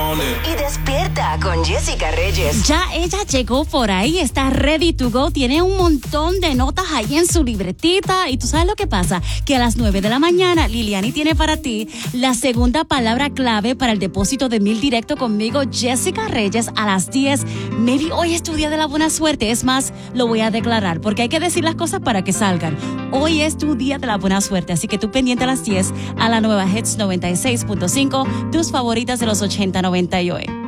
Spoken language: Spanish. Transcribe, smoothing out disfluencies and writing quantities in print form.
on it. Y despierta con Jessica Reyes. Ya ella llegó por ahí, está ready to go, tiene un montón de notas ahí en su libretita. Y tú sabes lo que pasa, que a las 9 de la mañana Liliani tiene para ti la segunda palabra clave para el depósito de 1000 directo conmigo, Jessica Reyes, a las 10. Maybe hoy es tu día de la buena suerte. Es más, lo voy a declarar porque hay que decir las cosas para que salgan. Hoy es tu día de la buena suerte, así que tú pendiente a las 10 a la nueva Hits 96.5, tus favoritas de los 80, 90 y hoy.